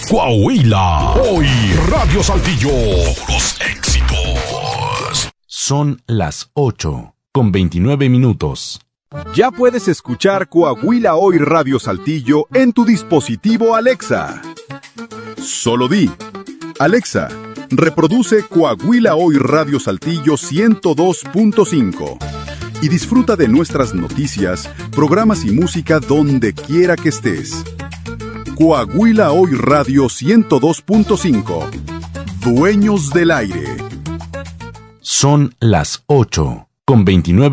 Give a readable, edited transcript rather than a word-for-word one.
Coahuila. Hoy Radio Saltillo. Puros éxitos. Son las 8:29. Ya puedes escuchar Coahuila Hoy Radio Saltillo en tu dispositivo Alexa. Solo di: Alexa, reproduce Coahuila Hoy Radio Saltillo 102.5 y disfruta de nuestras noticias, programas y música donde quiera que estés. Coahuila Hoy Radio 102.5. Dueños del aire. Son las 8:29.